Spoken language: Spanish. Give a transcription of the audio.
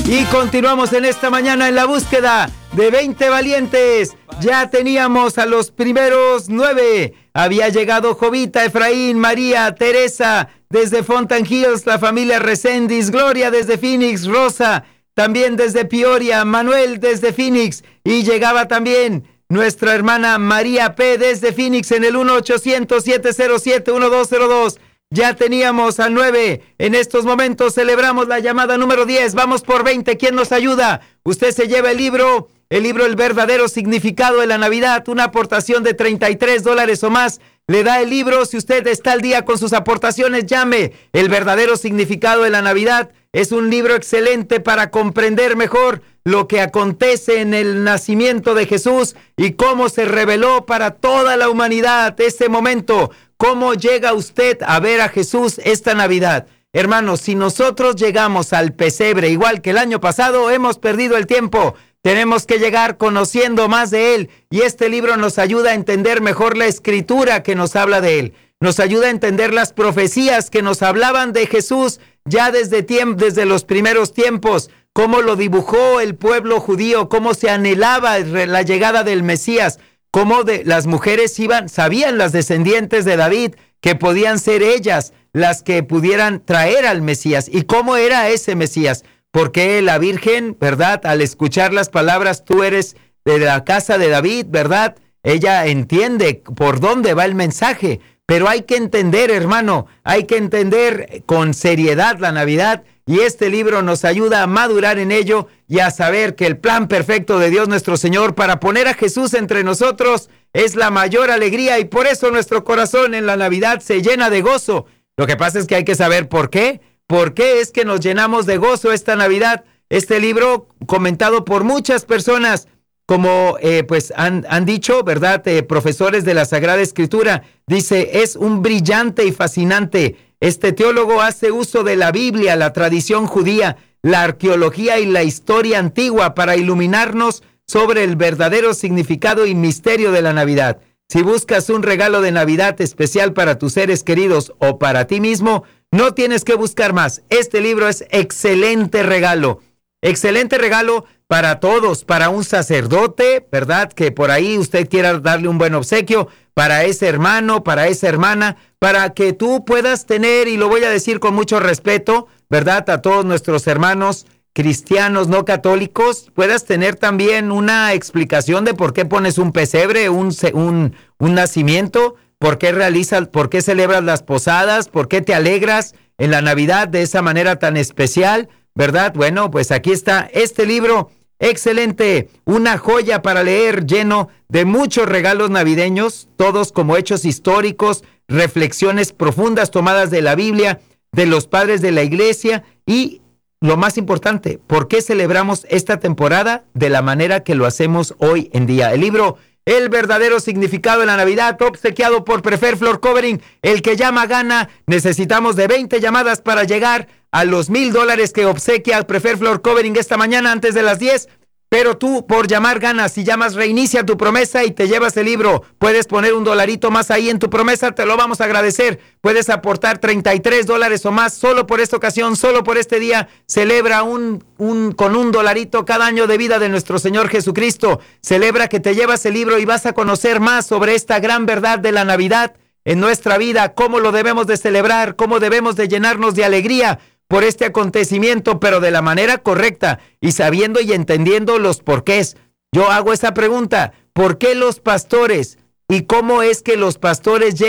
Y continuamos en esta mañana en la búsqueda de 20 valientes. Ya teníamos a los primeros 9. Había llegado Jovita, Efraín, María, Teresa, desde Fountain Hills, la familia Reséndiz, Gloria desde Phoenix, Rosa, también desde Peoria, Manuel desde Phoenix, y llegaba también nuestra hermana María P. desde Phoenix en el 1-800-707-1202. Ya teníamos al 9. En estos momentos celebramos la llamada número 10. Vamos por 20. ¿Quién nos ayuda? Usted se lleva el libro El verdadero significado de la Navidad. Una aportación de $33 o más. Le da el libro. Si usted está al día con sus aportaciones, llame. El verdadero significado de la Navidad es un libro excelente para comprender mejor lo que acontece en el nacimiento de Jesús y cómo se reveló para toda la humanidad ese momento. ¿Cómo llega usted a ver a Jesús esta Navidad? Hermanos, si nosotros llegamos al pesebre igual que el año pasado, hemos perdido el tiempo. Tenemos que llegar conociendo más de Él, y este libro nos ayuda a entender mejor la Escritura que nos habla de Él. Nos ayuda a entender las profecías que nos hablaban de Jesús ya desde los primeros tiempos, cómo lo dibujó el pueblo judío, cómo se anhelaba la llegada del Mesías, cómo las mujeres sabían las descendientes de David que podían ser ellas las que pudieran traer al Mesías. ¿Y cómo era ese Mesías? Porque la Virgen, ¿verdad? Al escuchar las palabras, tú eres de la casa de David, ¿verdad? Ella entiende por dónde va el mensaje. Pero hay que entender, hermano, hay que entender con seriedad la Navidad, y este libro nos ayuda a madurar en ello y a saber que el plan perfecto de Dios nuestro Señor para poner a Jesús entre nosotros es la mayor alegría, y por eso nuestro corazón en la Navidad se llena de gozo. Lo que pasa es que hay que saber por qué. ¿Por qué es que nos llenamos de gozo esta Navidad? Este libro, comentado por muchas personas, como pues han dicho, ¿verdad? Profesores de la Sagrada Escritura, dice, es un brillante y fascinante. Este teólogo hace uso de la Biblia, la tradición judía, la arqueología y la historia antigua para iluminarnos sobre el verdadero significado y misterio de la Navidad. Si buscas un regalo de Navidad especial para tus seres queridos o para ti mismo, no tienes que buscar más. Este libro es excelente regalo. Excelente regalo para todos, para un sacerdote, ¿verdad? Que por ahí usted quiera darle un buen obsequio, para ese hermano, para esa hermana, para que tú puedas tener, y lo voy a decir con mucho respeto, ¿verdad? A todos nuestros hermanos cristianos no católicos, puedas tener también una explicación de por qué pones un pesebre, un nacimiento, por qué celebras las posadas, por qué te alegras en la Navidad de esa manera tan especial, ¿verdad? Bueno, pues aquí está este libro excelente, una joya para leer, lleno de muchos regalos navideños, todos como hechos históricos, reflexiones profundas tomadas de la Biblia, de los padres de la iglesia, y lo más importante, ¿por qué celebramos esta temporada de la manera que lo hacemos hoy en día? El libro El verdadero significado de la Navidad, obsequiado por Prefer Floor Covering. El que llama gana. Necesitamos de 20 llamadas para llegar a los $1,000 que obsequia Prefer Floor Covering esta mañana antes de las 10. Pero tú, por llamar, ganas. Si llamas, reinicia tu promesa y te llevas el libro. Puedes poner $1 más ahí en tu promesa, te lo vamos a agradecer. Puedes aportar $33 o más solo por esta ocasión, solo por este día. Celebra con $1 cada año de vida de nuestro Señor Jesucristo. Celebra que te llevas el libro y vas a conocer más sobre esta gran verdad de la Navidad en nuestra vida, cómo lo debemos de celebrar, cómo debemos de llenarnos de alegría por este acontecimiento, pero de la manera correcta y sabiendo y entendiendo los porqués. Yo hago esa pregunta: ¿por qué los pastores? ¿Y cómo es que los pastores llegan